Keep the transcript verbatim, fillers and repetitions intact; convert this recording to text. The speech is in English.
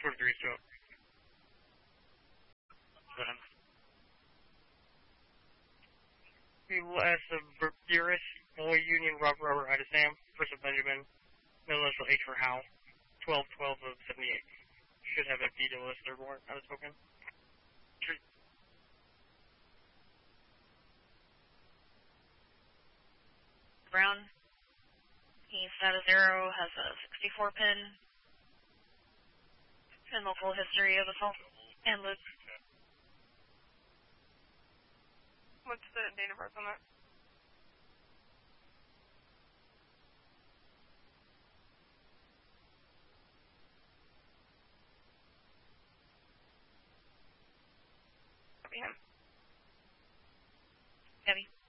Four degrees to it. Go ahead. U S of Burris, Boy Union, Rob Robert, Ida Sam, First of Benjamin, middle initial H for Hal, twelve twelve of seventy-eight. Should have a B to list airborne, not a token. Brown. He's at a zero, has a sixty-four pin, and the full history of assault and loot. What's the date of birth on that? Copy him. Heavy.